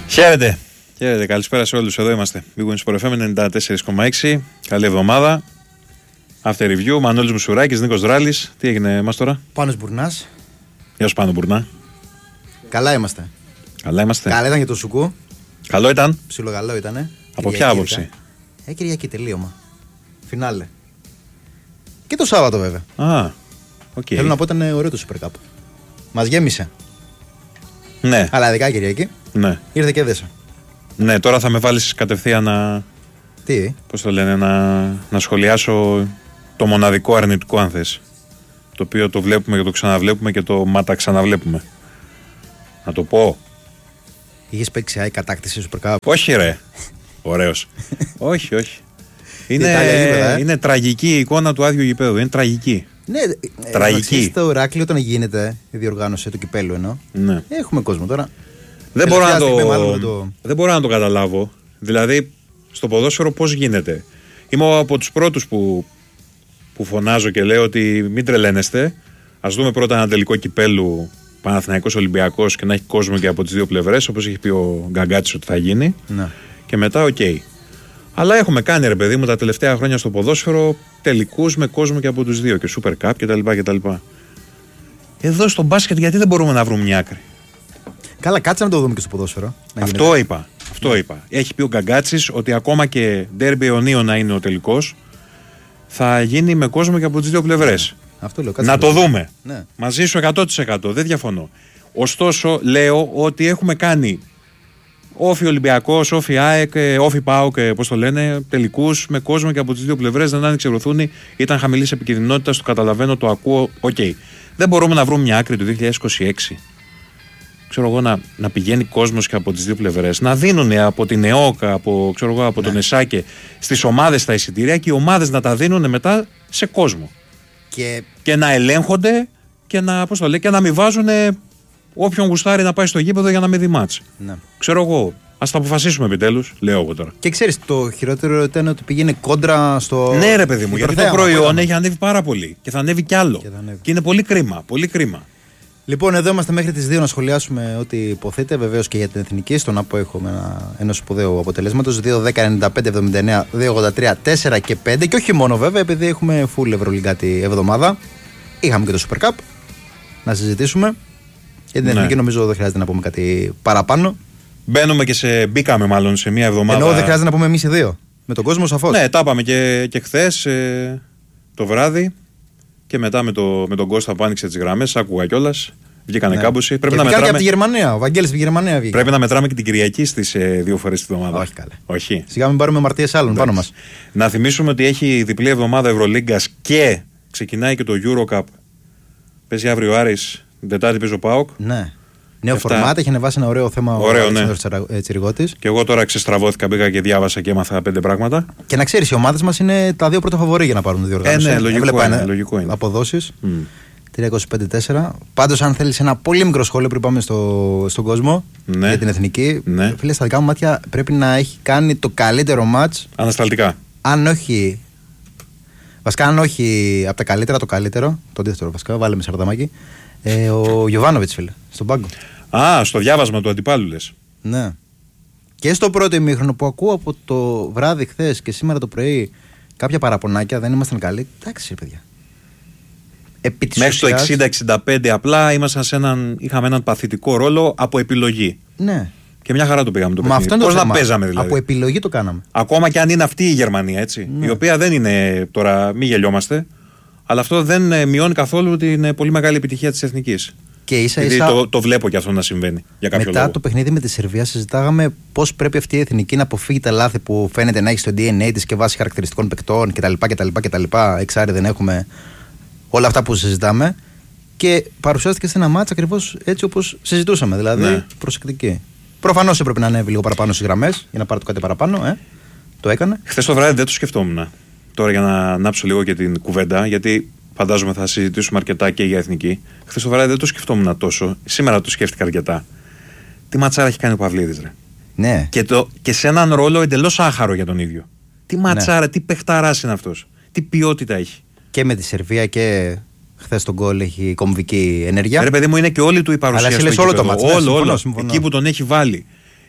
Χαίρετε. Χαίρετε. Καλησπέρα σε όλους. Εδώ είμαστε. Big Win Sport FM 94,6. Καλή εβδομάδα. After review. Μανώλης Μουσουράκης, Νίκος Δράλης. Τι έγινε μας τώρα? Πάνος Μπουρνάς. Γεια σου Πάνο Μπουρνά. Καλά είμαστε. Καλά είμαστε. Καλά ήταν για το Σουκού. Καλό ήταν. Ψιλοκαλό ήτανε. Από ποια άποψη? Κυριακή τελείωμα. Φινάλε. Και το Σάββατο βέβαια. Okay. Θέλω να πω ήταν ωραίο το Super Cup. Μας γέμισε. Ναι. Αλλά ειδικά Κυριακή. Ναι. Ήρθε και δέσα. Ναι, τώρα θα με βάλεις κατευθείαν να. Τι? Πώς το λένε, να σχολιάσω το μοναδικό αρνητικό, αν θες. Το οποίο το βλέπουμε και το ξαναβλέπουμε και το ξαναβλέπουμε. Να το πω. Είχες παίξει άλλη κατάκτηση Super Cup? Όχι ρε. Ωραίος. όχι. Είναι τραγική η εικόνα του άδειου γηπέδου. Είναι τραγική. Ναι, τραγική. Στο Ηράκλειο όταν γίνεται η διοργάνωση του κυπέλου εννοώ. Ναι. Έχουμε κόσμο τώρα. Δεν μπορώ να το καταλάβω. Δηλαδή, στο ποδόσφαιρο πώς γίνεται? Είμαι από τους πρώτους που φωνάζω και λέω ότι μην τρελαίνεστε. Ας δούμε πρώτα ένα τελικό κυπέλου Παναθηναϊκός Ολυμπιακός και να έχει κόσμο και από τις δύο πλευρές, όπως έχει πει ο Γκαγκάτσης ότι θα γίνει. Ναι. Και μετά, οκ. Αλλά έχουμε κάνει, ρε παιδί μου, τα τελευταία χρόνια στο ποδόσφαιρο τελικούς με κόσμο και από τους δύο. Και Super Cup κτλ. Εδώ στο μπάσκετ, γιατί δεν μπορούμε να βρούμε μια άκρη? Καλά, κάτσε να το δούμε και στο ποδόσφαιρο. Αυτό είπα. Έχει πει ο Γκαγκάτσης ότι ακόμα και ντέρμπι αιωνίων να είναι ο τελικός, θα γίνει με κόσμο και από τις δύο πλευρές. Αυτό λέω, να το δούμε. Ναι. Μαζί σου 100%. Δεν διαφωνώ. Ωστόσο, λέω ότι έχουμε κάνει όφι Ολυμπιακός, όφι ΑΕΚ, όφι ΠΑΟΚ, πώς το λένε, τελικούς με κόσμο και από τις δύο πλευρές. Δεν ανεξευρωθούν, ήταν χαμηλής επικινδυνότητας, το καταλαβαίνω, το ακούω. Οκ. Δεν μπορούμε να βρούμε μια άκρη του 2026. Ξέρω εγώ, να πηγαίνει κόσμος και από τις δύο πλευρές, να δίνουν από την ΕΟΚΑ, από τον ΕΣΑΚΕ στις ομάδες τα εισιτήρια και οι ομάδες να τα δίνουν μετά σε κόσμο. Και να ελέγχονται και να μην βάζουν όποιον γουστάρει να πάει στο γήπεδο για να μην δει μάτς. Ναι. Ξέρω εγώ. Ας τα αποφασίσουμε επιτέλους, λέω εγώ τώρα. Και ξέρεις, το χειρότερο ήταν ότι πήγαινε κόντρα στο. Ναι, ρε παιδί μου, γιατί το προϊόν έχει ανέβει πάρα πολύ και θα ανέβει κι άλλο. Και είναι πολύ κρίμα. Πολύ κρίμα. Λοιπόν, εδώ είμαστε μέχρι τις 2 να σχολιάσουμε ό,τι υποθείτε. Βεβαίως και για την εθνική. Στον ΑΠΟ έχουμε ένα σπουδαίο αποτελέσματος. 2-10-95-79, 2-83, 4 και 5. Και όχι μόνο βέβαια, επειδή έχουμε full ευρωλιγκάτη εβδομάδα. Είχαμε και το Super Cup να συζητήσουμε. Για την εθνική νομίζω δεν χρειάζεται να πούμε κάτι παραπάνω. Μπήκαμε μάλλον σε μια εβδομάδα. Ενώ δεν χρειάζεται να πούμε εμείς οι δύο. Με τον κόσμο σαφώς. Ναι, τα είπαμε και χθες το βράδυ. Και μετά με τον Κώστα που άνοιξε τις γραμμές, άκουγα κιόλας. Βγήκανε κάμποσοι. Πρέπει να μετράμε. Και από τη Γερμανία. Ο Βαγγέλης από τη Γερμανία βγήκε. Πρέπει να μετράμε και την Κυριακή στις 2 φορές τη εβδομάδα. Όχι καλά. Όχι. Σιγά μην πάρουμε αμαρτίες άλλων πάνω μας. Να θυμίσουμε ότι έχει διπλή εβδομάδα Ευρωλίγκας και ξεκινάει και το Eurocup. Παίζει αύριο Άρης, την Τετάρτη παίζει ο ΠΑΟΚ. Ναι. Νέο φορμάτ, έχει ανεβάσει ένα ωραίο θέμα ο Αλέξανδρος Τσιριγώτης. Και εγώ τώρα ξεστραβώθηκα, πήγα και διάβασα και έμαθα 5 πράγματα. Και να ξέρεις, οι ομάδες μας είναι τα δύο πρώτα φαβορί για να πάρουν τη διοργάνωση. Ναι, λογικό είναι. Αποδόσεις. 3-25-4. Πάντως, αν θέλεις ένα πολύ μικρό σχόλιο πριν πάμε στον κόσμο για την εθνική, φίλε, στα δικά μου μάτια πρέπει να έχει κάνει το καλύτερο μάτς. Ανασταλτικά. Αν όχι. Βασικά, αν όχι από τα καλύτερα, το καλύτερο. Το αντίθετο, βασικά, βάλε με Σαρδαμάκη. Ο Γιοβάνοβιτς, φίλε, στον πάγκο. Στο διάβασμα του αντιπάλου λες. Ναι. Και στο πρώτο ημίχρονο που ακούω από το βράδυ χθες και σήμερα το πρωί κάποια παραπονάκια, δεν ήμασταν καλοί. Εντάξει, παιδιά. Μέχρι το 60-65 απλά είχαμε έναν παθητικό ρόλο από επιλογή. Ναι. Και μια χαρά το πήγαμε το παιχνίδι. Πώς να παίζαμε δηλαδή? Από επιλογή το κάναμε. Ακόμα και αν είναι αυτή η Γερμανία, έτσι. Ναι. Η οποία δεν είναι τώρα, μη γελιόμαστε. Αλλά αυτό δεν μειώνει καθόλου την πολύ μεγάλη επιτυχία της εθνικής. Και ίσα-ίσα. Το βλέπω και αυτό να συμβαίνει για κάποιο λόγο. Μετά το παιχνίδι με τη Σερβία συζητάγαμε πώς πρέπει αυτή η εθνική να αποφύγει τα λάθη που φαίνεται να έχει στο DNA της και βάσει χαρακτηριστικών παικτών κτλ. Εξάρι δεν έχουμε όλα αυτά που συζητάμε. Και παρουσιάστηκε σε ένα μάτς ακριβώς έτσι όπως συζητούσαμε. Δηλαδή προσεκτική. Προφανώς έπρεπε να ανέβει λίγο παραπάνω στις γραμμές για να πάρει το κάτι παραπάνω. Το έκανε. Χθες το βράδυ δεν το σκεφτόμουν. Τώρα για να ανάψω λίγο και την κουβέντα, γιατί φαντάζομαι θα συζητήσουμε αρκετά και για εθνική. Χθες το βράδυ δεν το σκεφτόμουν τόσο. Σήμερα το σκέφτηκα αρκετά. Τι ματσάρα έχει κάνει ο Παυλίδης, ρε. Ναι. Και σε έναν ρόλο εντελώς άχαρο για τον ίδιο. Τι ματσάρα, τι παιχταράς είναι αυτός. Τι ποιότητα έχει. Και με τη Σερβία και χθες τον γκολ έχει κομβική ενέργεια. Ρε παιδί μου, είναι και όλη του η παρουσία. Αλλά σε όλο το μάτσο. Όλο. Εκεί που τον έχει βάλει.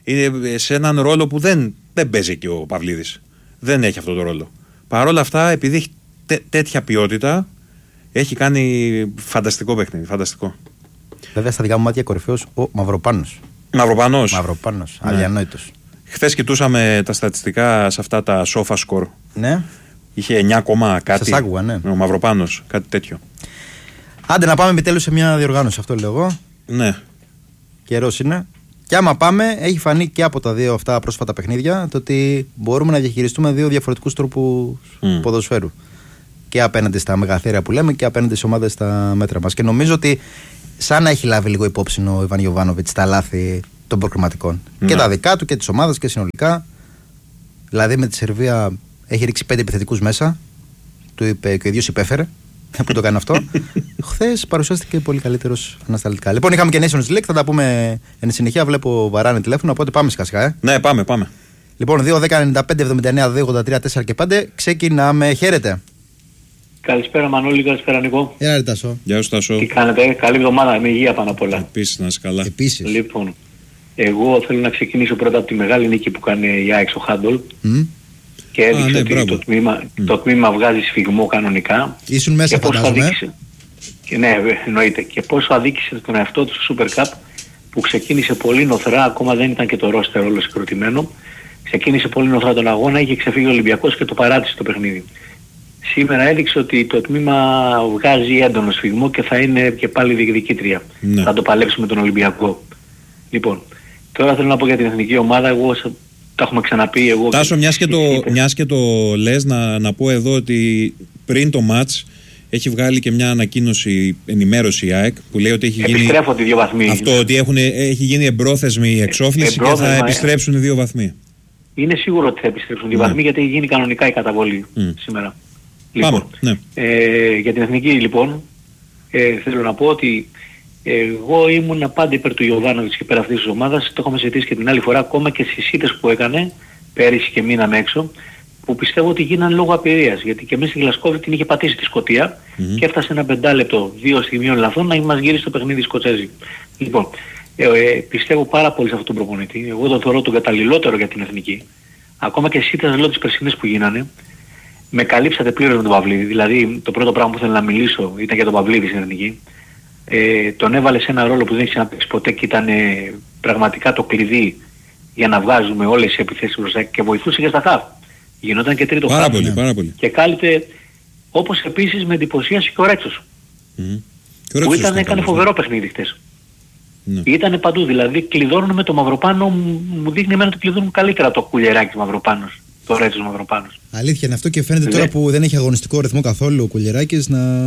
Είναι σε έναν ρόλο που δεν παίζει εκεί ο Παυλίδης. Δεν έχει αυτό το ρόλο. Παρ' όλα αυτά, επειδή έχει τέτοια ποιότητα, έχει κάνει φανταστικό παιχνίδι. Φανταστικό. Βέβαια, στα δικά μου μάτια κορυφαίος ο Μαυροπάνος. Μαυροπάνος. Αδιανόητος. Χθες κοιτούσαμε τα στατιστικά σε αυτά τα sofa score. Ναι. Είχε 9, κάτι. Σας άκουγα, ναι. Ο Μαυροπάνος, κάτι τέτοιο. Άντε να πάμε επιτέλους σε μια διοργάνωση, αυτό λέω εγώ. Ναι. Καιρός είναι. Και άμα πάμε, έχει φανεί και από τα δύο αυτά πρόσφατα παιχνίδια το ότι μπορούμε να διαχειριστούμε δύο διαφορετικούς τρόπους ποδοσφαίρου. Και απέναντι στα μεγαθύρια που λέμε και απέναντι στις ομάδες στα μέτρα μας. Και νομίζω ότι σαν να έχει λάβει λίγο υπόψη ο Ιβάν Γιοβάνοβιτς τα λάθη των προκριματικών. Ναι. Και τα δικά του και της ομάδας και συνολικά. Δηλαδή με τη Σερβία έχει ρίξει 5 επιθετικούς μέσα. Του είπε και ο ίδιος υπέφερε που το κάνει αυτό. Χθες παρουσιάστηκε πολύ καλύτερος ανασταλτικά. Λοιπόν, είχαμε και Nations League, θα τα πούμε εν συνεχεία. Βλέπω βαράνε τηλέφωνο, οπότε πάμε σιγά-σιγά. Ναι, πάμε. Λοιπόν, 2-10-95-79-2-83-4 και 5. Ξεκινάμε. Χαίρετε. Καλησπέρα Μανώλη, καλησπέρα Νικό. Γεια ρε Τάσο. Γεια σου Τάσο. Τι κάνετε, καλή εβδομάδα, με υγεία πάνω απ' όλα. Επίσης, να είσαι καλά. Επίσης. Λοιπόν, εγώ θέλω να ξεκινήσω πρώτα από τη μεγάλη νίκη που κάνει η ΑΕΚ στο Χάντολ. Και έδειξε ότι το τμήμα βγάζει σφιγμό κανονικά. Ήσουν μέσα, φαντάζομαι. Και ναι, εννοείται. Και πόσο αδίκησε τον εαυτό του στο Super Cup που ξεκίνησε πολύ νοθρά, ακόμα δεν ήταν και το ρόστερ όλο συγκροτημένο. Ξεκίνησε πολύ νοθρά τον αγώνα, είχε ξεφύγει ο Ολυμπιακός και το παράτησε το παιχνίδι. Σήμερα έδειξε ότι το τμήμα βγάζει έντονο σφιγμό και θα είναι και πάλι διεκδικήτρια. Ναι. Θα το παλέψει με τον Ολυμπιακό. Λοιπόν, τώρα θέλω να πω για την εθνική ομάδα, εγώ τα έχουμε ξαναπεί. Εγώ Τάσο, μιας και το λες, να πω εδώ ότι πριν το μάτς έχει βγάλει και μια ανακοίνωση, ενημέρωση η ΑΕΚ που λέει ότι έχει γίνει. Επιστρέφονται 2 βαθμοί. Αυτό, ότι έχει γίνει εμπρόθεσμη εξόφληση και θα επιστρέψουν οι 2 βαθμοί. Είναι σίγουρο ότι θα επιστρέψουν 2 βαθμοί γιατί έχει γίνει κανονικά η καταβολή σήμερα. Λοιπόν, ναι. Για την εθνική λοιπόν θέλω να πω ότι εγώ ήμουν πάντα υπέρ του Γιοβάνοβιτς και πέρα αυτής της ομάδας. Το έχουμε συζητήσει και την άλλη φορά, ακόμα και στις ήττες που έκανε πέρυσι και μείναμε έξω, που πιστεύω ότι γίνανε λόγω απειρίας. Γιατί και εμείς στη Γλασκόβη την είχε πατήσει τη Σκωτία και έφτασε ένα 5 λεπτό, 2 στιγμίων λαθών να μας γυρίσει το παιχνίδι Σκοτσέζι. Λοιπόν, πιστεύω πάρα πολύ σε αυτόν τον προπονητή. Εγώ τον θεωρώ τον καταλληλότερο για την εθνική. Ακόμα και στις ήττες λέω τις περσινές που γίνανε. Με καλύψατε πλήρως με τον Παυλίδη. Δηλαδή το πρώτο πράγμα που ήθελα να μιλήσω ήταν για τον Παυλίδη στην εθνική. Τον έβαλε σε ένα ρόλο που δεν είχε να παίξει ποτέ και ήταν πραγματικά το κλειδί για να βγάζουμε όλες τις επιθέσεις μπροστά και βοηθούσε και στα χαφ. Γινόταν και τρίτο χαφ. Πάρα πολύ. Και κάλυπτε, όπως επίσης με εντυπωσίασε και ο Ρέτσος. Που έκανε φοβερό παιχνίδι χτες. Ήτανε παντού, δηλαδή κλειδώνουν με το Μαυροπάνο, μου δείχνει εμένα ότι κλειδώνουν καλύτερα το κουλιεράκι Μαυροπάνος. Το Ρέτσος Μαυροπάνος. Αλήθεια είναι αυτό και φαίνεται τώρα που δεν έχει αγωνιστικό ρυθμό καθόλου ο Κουλιεράκης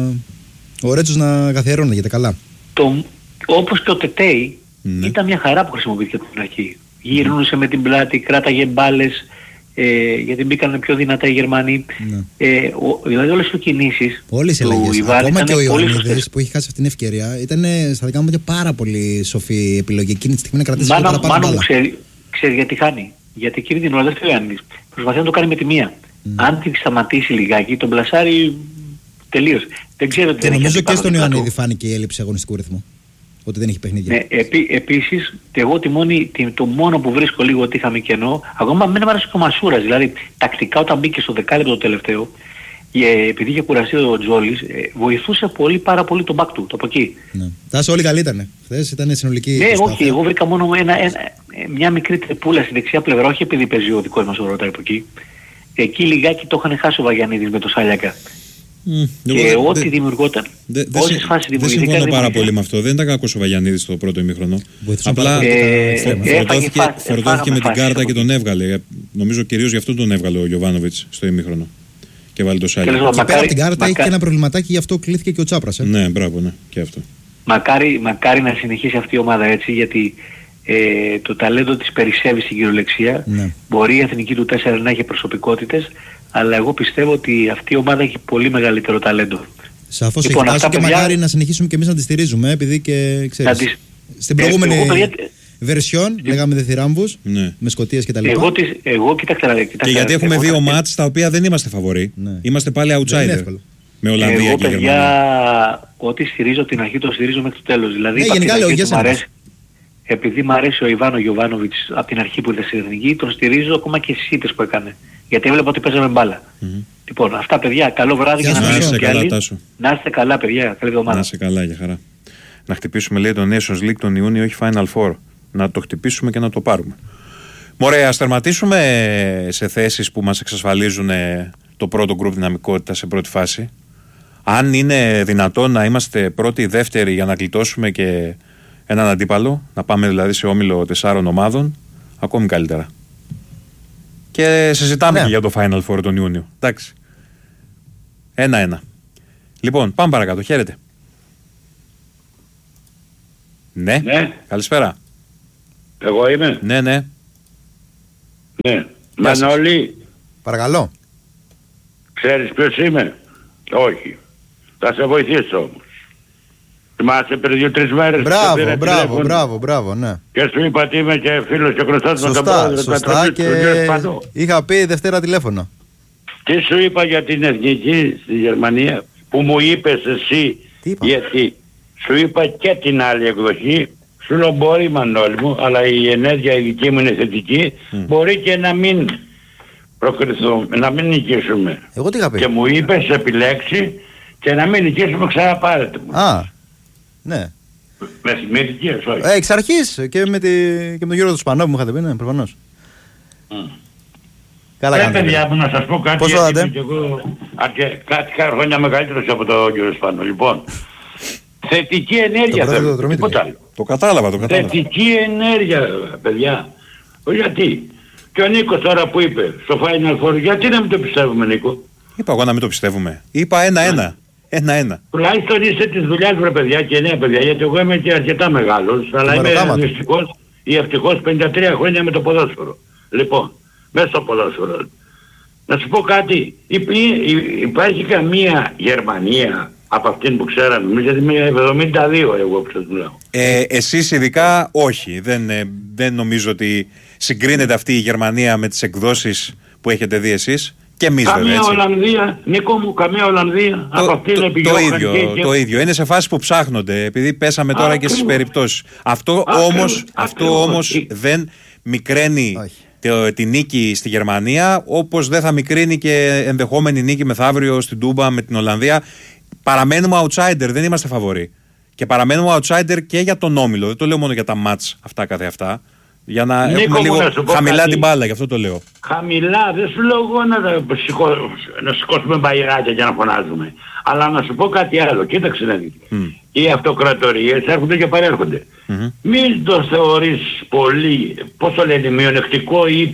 ο Ρέτσος να καθιερώνεται καλά. Όπως και ο Τετέι ήταν μια χαρά που χρησιμοποιήθηκε από την αρχή. Γυρνούσε με την πλάτη, κράταγε μπάλες, γιατί μπήκαν πιο δυνατά οι Γερμανοί. Δηλαδή όλες οι κινήσεις όλες οι αλλαγές. Ακόμα και ο Ιωαννίδης που έχει χάσει αυτή την ευκαιρία ήταν στα δικά μου μάτια πάρα πολύ σοφή επιλογή. Εκείνη τη στιγμή να κρατήσει παραπάνω μπάλα. Ξέρει γιατί χάνει. Γιατί εκείνη την ώρα δεν θέλει ο Ιωαννίδης. Προσπαθεί να το κάνει με τη μία. Αν τη σταματήσει λιγάκι, τον πλασάρει τελείως. Δεν ξέρω τι. Νομίζω και στον Ιωαννίδη φάνηκε η έλλειψη αγωνιστικού ρυθμού. Ότι δεν έχει παιχνίδια. Ναι, επίσης, εγώ το μόνο που βρίσκω λίγο ότι είχαμε κενό, ακόμα δεν μου άρεσε και ο Μασούρας. Δηλαδή, τακτικά όταν μπήκε στο δεκάλεπτο το τελευταίο, επειδή είχε κουραστεί ο Τζόλης, βοηθούσε πάρα πολύ τον back του, το από εκεί. Ναι. Τάσο όλοι καλοί ήτανε. Χθες ήταν συνολική. Ναι, όχι, εγώ βρήκα μόνο μια μικρή τρεπούλα στη δεξιά πλευρά, όχι επειδή παίζει ο δικός μας ο Ρώτα από εκεί. Εκεί λιγάκι το είχαν χάσει ο Βαγιανίδης με το Σάλιακα. Και ό,τι δημιουργόταν, όσες φάσεις δημιουργήθηκαν. Δεν συμφωνώ πάρα πολύ με αυτό. Δεν ήταν κακός ο Βαγιανίδης στο πρώτο ημίχρονο. Απλά φορτώθηκε με την κάρτα και τον έβγαλε. Νομίζω κυρίως γι' αυτό τον έβγαλε ο Γιοβάνοβιτς στο ημίχρονο. Και βάλει το Σάλια. Και πέρα από την κάρτα έχει και ένα προβληματάκι, γι' αυτό κλείθηκε και ο Τσάπρας. Ναι, μπράβο, ναι, και αυτό. Μακάρι να συνεχίσει αυτή η ομάδα έτσι, γιατί το ταλέντο της περισσεύει στην κυριολεξία. Ναι. Μπορεί η εθνική του 4 να έχει προσωπικότητες, αλλά εγώ πιστεύω ότι αυτή η ομάδα έχει πολύ μεγαλύτερο ταλέντο. Σαφώς έχει φτάσει και μακάρι να συνεχίσουμε και εμείς να τη στηρίζουμε, επειδή και ξέρεις, στην προηγούμενη βερσιόν λέγαμε δεθυράμβους, με Σκωτίες κτλ. Εγώ κοιτάξτε. Και γιατί έχουμε δύο μάτς τα οποία δεν είμαστε φαβοροί. Είμαστε πάλι outsider. Με Ολλανδία και Γερμανία. Ό,τι στηρίζω την αρχή το στηρίζω μέχρι το τέλος. Δηλαδή γενικά λέω, επειδή μου αρέσει ο Ιβάνο Γιοβάνοβιτς από την αρχή που ήταν στην Εθνική, τον στηρίζω ακόμα και στις ήττες που έκανε. Γιατί έβλεπα ότι παίζαμε μπάλα. Λοιπόν, αυτά παιδιά, καλό βράδυ και να μιλήσουμε κι άλλοι. Να είστε καλά παιδιά, καλή εβδομάδα. Να είστε καλά, για χαρά. Να χτυπήσουμε λέει το Nations League τον Ιούνιο, όχι Final Four. Να το χτυπήσουμε και να το πάρουμε. Μωρέ, ας τερματίσουμε σε θέσεις που μας εξασφαλίζουν το πρώτο γκρουπ δυναμικότητα σε πρώτη φάση. Αν είναι δυνατόν να είμαστε πρώτοι ή δεύτεροι για να γλιτώσουμε και έναν αντίπαλο, να πάμε δηλαδή σε όμιλο 4 ομάδων, ακόμη καλύτερα. Και συζητάμε και για το Final Four τον Ιούνιο. Εντάξει. 1-1. Λοιπόν, πάμε παρακάτω. Χαίρετε. Ναι. Καλησπέρα. Εγώ είμαι. Ναι. Ναι. Μανώλη. Παρακαλώ. Ξέρεις ποιος είμαι? Όχι. Θα σε βοηθήσω όμως. Θυμάσαι πριν 2-3 μέρες. Μπράβο, ναι. Και σου είπα ότι είμαι και φίλος και γνωστός με τον πρόεδρο. Σωστά, και είχα πει Δευτέρα τηλέφωνο. Τι σου είπα για την εθνική στη Γερμανία που μου είπες εσύ? Γιατί σου είπα και την άλλη εκδοχή. Σου λέω μπορεί Μανώλη μου, αλλά η ενέργεια η δική μου είναι θετική. Μπορεί και να μην προκριθούμε, να μην νικήσουμε. Εγώ τι είχα πει? Και μου είπες επιλέξει και να μην νικήσουμε, ξαναπάρετε μου. Ναι. Με θυμήθηκες, όχι? Εξ αρχής και με τον Γιώργο του Σπανό που μου είχατε πει, ναι, προφανώς. Καλά κάνετε. Παιδιά μου, να σας πω κάτι. Πόσο δάτε? Και εγώ κάτι χρόνια μεγαλύτερος από τον κύριο Σπανό. Λοιπόν, θετική ενέργεια θέλω, τίποτα άλλο. Το κατάλαβα. Θετική ενέργεια, παιδιά. Γιατί? Και ο Νίκος τώρα που είπε στο Final Four, γιατί να μην το πιστεύουμε, Νίκο? Είπα εγώ να μην το πιστεύουμε. Είπα 1-1. 1-1. Τουλάχιστον είστε της δουλειάς, βρε παιδιά, και νέα παιδιά, γιατί εγώ είμαι και αρκετά μεγάλος, αλλά είμαι δυστυχώς ή ευτυχώς 53 χρόνια με το ποδόσφαιρο. Λοιπόν, μέσα στο ποδόσφαιρο. Να σου πω κάτι, υπάρχει καμία Γερμανία από αυτήν που ξέραμε, γιατί είμαι 72 εγώ που σας μιλάω. Εσείς ειδικά όχι, δεν νομίζω ότι συγκρίνεται αυτή η Γερμανία με τις εκδόσεις που έχετε δει εσείς. Και εμείς βέβαια, καμία Ολλανδία, Νίκο μου, καμία Ολλανδία. Το ίδιο. Είναι σε φάση που ψάχνονται, επειδή πέσαμε τώρα και στις περιπτώσεις. Αυτό όμως δεν μικραίνει τη νίκη στη Γερμανία, όπως δεν θα μικρύνει και ενδεχόμενη νίκη μεθαύριο στην Τούμπα με την Ολλανδία. Παραμένουμε outsider, δεν είμαστε φαβοροί. Και παραμένουμε outsider και για τον όμιλο. Δεν το λέω μόνο για τα μάτς αυτά καθεαυτά. Για να έχουμε λίγο χαμηλά την μπάλα, γι' αυτό το λέω. Χαμηλά, δεν σου λέω εγώ να σηκώσουμε μπαϊράκια για να φωνάζουμε. Αλλά να σου πω κάτι άλλο. Κοίταξε να δεις. Οι αυτοκρατορίες έρχονται και παρέρχονται. Μην το θεωρείς πολύ, πώς το λένε, μειονεκτικό ή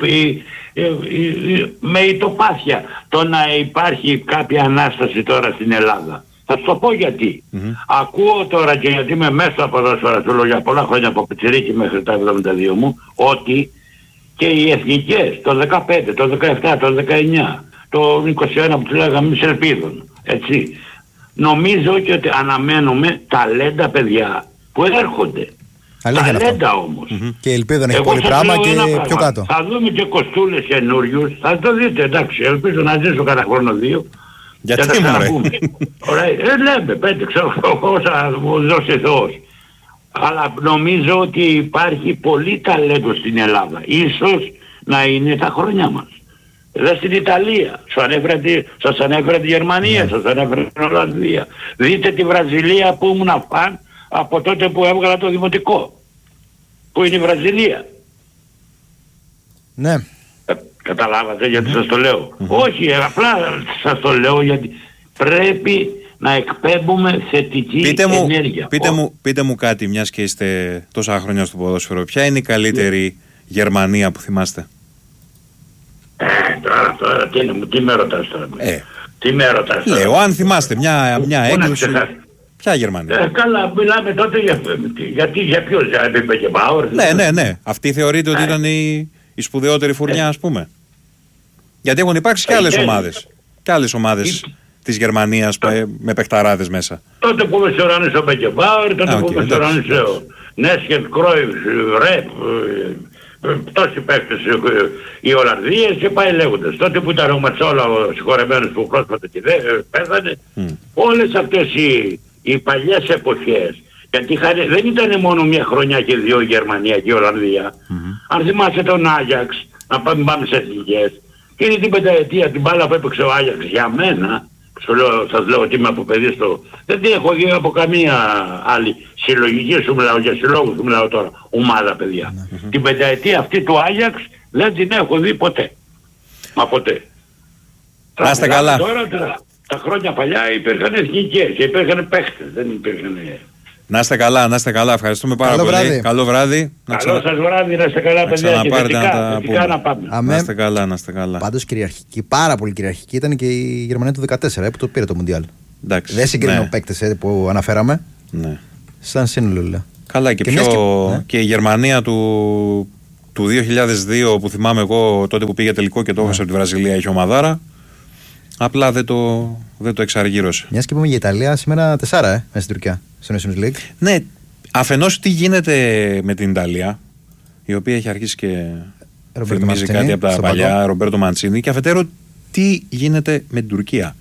με ητοπάθεια το να υπάρχει κάποια ανάσταση τώρα στην Ελλάδα. Θα σου το πω γιατί. Ακούω τώρα, και γιατί είμαι μέσα από ποδόσφαιρα, του λέω για πολλά χρόνια από πιτσιρίκι μέχρι τα 72 μου, ότι και οι εθνικές, το 15, το 17, το 19, το 21 που του λέγαμε εμείς ελπίδων, έτσι. Νομίζω και ότι αναμένουμε ταλέντα παιδιά που έρχονται. Ταλέντα όμως. Και ελπίδα να έχει πολύ πράγμα και πιο κάτω. Θα δούμε και κοστούλες καινούριους, θα το δείτε, εντάξει, ελπίζω να ζήσω κανένα χρόνο 2. Γιατί μωρέ? Ωραία, λέμε 5 ξέρω όσα μου δώσει Θεός. Αλλά νομίζω ότι υπάρχει πολύ ταλέντο στην Ελλάδα. Ίσως να είναι τα χρόνια μας. Εδώ στην Ιταλία, σας ανέφερα τη Γερμανία, σας ανέφερα την Ολλανδία. Δείτε τη Βραζιλία που ήμουν φαν από τότε που έβγαλα το δημοτικό. Που είναι η Βραζιλία. Ναι. Καταλάβατε γιατί σας το λέω? Όχι, απλά σας το λέω γιατί πρέπει να εκπέμπουμε θετική ενέργεια. Πείτε μου κάτι, μιας και είστε τόσα χρόνια στο ποδόσφαιρο. Ποια είναι η καλύτερη Γερμανία που θυμάστε? Τώρα τι με ρωτάς τώρα? Τι με ρωτάς τώρα? Λέω, αν θυμάστε μια έκδοση. Ποια Γερμανία? Καλά, μιλάμε τότε για ποιος, για Μπεκεμπάουρ? Ναι. Αυτή θεωρείται ότι ήταν η σπουδαιότερη φουρνιά, ας πούμε. Γιατί έχουν υπάρξει και άλλες ομάδες. Και άλλες ομάδες της Γερμανίας με παιχταράδες μέσα. Τότε που με σωράνισε ο Μπεκεμπάουρ, τότε που με σωράνισε ο Νέσκετ, Κρόιφ, Ρεπ, τόσοι παίκτες οι Ολλανδίες και πάει λέγοντας. Τότε που ήταν ο Ματσόλα ο συγχωρεμένος που πρόσφατα πέθανε, όλες αυτές οι παλιές εποχές, Γιατί δεν ήταν μόνο μια χρονιά και δύο η Γερμανία και η Ολλανδία. Αν θυμάσαι τον Άγιαξ, να πάμε σε εθνικές, και είναι την πενταετία την μπάλα που έπαιξε ο Άγιαξ για μένα, σας λέω ότι είμαι από παιδί δεν την έχω δει από καμία άλλη συλλογική, σου μιλάω για συλλόγους, σου μιλάω τώρα, ομάδα παιδιά. Την πενταετία αυτή του Άγιαξ δεν την έχω δει ποτέ. Μα ποτέ. Να είστε καλά. Τώρα τα χρόνια παλιά υπήρχαν εθνικές και υπήρχαν παίχτες, δεν υπήρχαν... Να είστε καλά, να είστε καλά. Ευχαριστούμε πάρα πολύ. Βράδυ. Καλό βράδυ. Καλό σας βράδυ, να είστε καλά παιδιά και θετικά να πάμε. Να είστε καλά, να είστε καλά. Πάντως κυριαρχική, πάρα πολύ κυριαρχική ήταν και η Γερμανία του 2014 που το πήρε το Μουντιάλ. Δεν συγκρίνω παίκτες που αναφέραμε. Ναι. Σαν σύνολο λέω. Καλά και και η Γερμανία του 2002 που θυμάμαι εγώ τότε που πήγε τελικό και το έχασε από τη Βραζιλία, είχε ομαδάρα. Απλά δεν το εξαργύρωσε. Μιας και πούμε για Ιταλία σήμερα 4 μέσα στην Τουρκία, στο Nations League. Ναι, αφενός τι γίνεται με την Ιταλία, η οποία έχει αρχίσει και θυμίζει κάτι από τα παλιά, Ρομπέρτο Μαντσίνι, και αφετέρου τι γίνεται με την Τουρκία.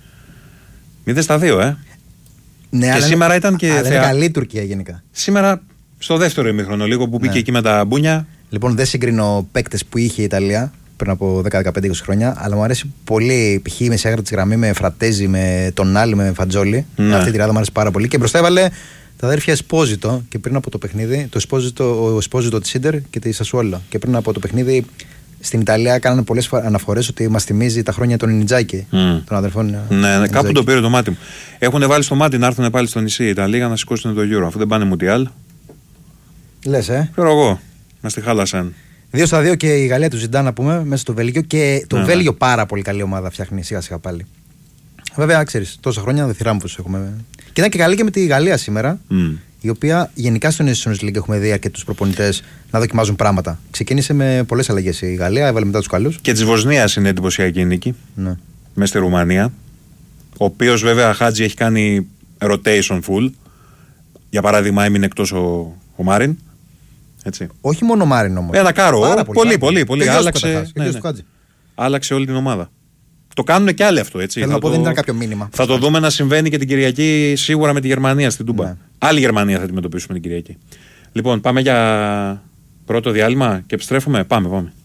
0-2, Ναι, και αλλά σήμερα ήταν και είναι καλή η Τουρκία γενικά. Σήμερα στο δεύτερο ημίχρονο λίγο που μπήκε εκεί με τα μπούνια. Λοιπόν, δεν συγκρίνω παίκτες που είχε η Ιταλία πριν από 10-15-20 χρόνια, αλλά μου αρέσει πολύ π.χ. η μεσαία της γραμμή με Φρατέζι, με τον Άλλη, με Φατζόλι. Ναι. Αυτή η τριάδα μου αρέσει πάρα πολύ. Και μπροστά έβαλε τα αδέρφια Εσπόζιτο και πριν από το παιχνίδι, ο Εσπόζιτο της Ίντερ και τη Σασουόλα. Και πριν από το παιχνίδι στην Ιταλία κάνανε πολλές αναφορές ότι μας θυμίζει τα χρόνια των Ινιτζάκη, των αδερφών. Ναι, κάπου το πήρε το μάτι μου. Έχουν βάλει στο μάτι να έρθουν πάλι στο νησί η Ιταλία να σηκώσουν το Euro, αφού δεν πάνε Μουντιάλ. Λες, Ξέρω εγώ, μας τη χάλασαν. 2-2 και η Γαλλία του Ζιντάν να πούμε μέσα στο Βέλγιο. Και το Βέλγιο πάρα πολύ καλή ομάδα φτιάχνει σιγά σιγά πάλι. Βέβαια, ξέρεις, τόσα χρόνια δεν θυράμβους έχουμε. Και ήταν και καλή και με τη Γαλλία σήμερα, η οποία γενικά στο Nations League έχουμε δει αρκετούς προπονητές να δοκιμάζουν πράγματα. Ξεκίνησε με πολλές αλλαγές η Γαλλία, έβαλε μετά τους καλούς. Και της Βοσνίας είναι εντυπωσιακή νίκη. Ναι. Μέσα στη Ρουμανία. Ο οποίος βέβαια Χάτζη έχει κάνει rotation full. Για παράδειγμα, έμεινε εκτός ο Μάριν. Έτσι. Όχι μόνο ο Μάριν όμως. Ένα κάρο. Πολύ. Άλλαξε, ναι. Άλλαξε όλη την ομάδα. Το κάνουν και άλλοι αυτό. Έτσι. Θέλω να πω, δεν ήταν κάποιο μήνυμα. Θα το δούμε να συμβαίνει και την Κυριακή σίγουρα με τη Γερμανία στην Τούμπα. Ναι. Άλλη Γερμανία θα αντιμετωπίσουμε την Κυριακή. Λοιπόν, πάμε για πρώτο διάλειμμα και επιστρέφουμε. Πάμε.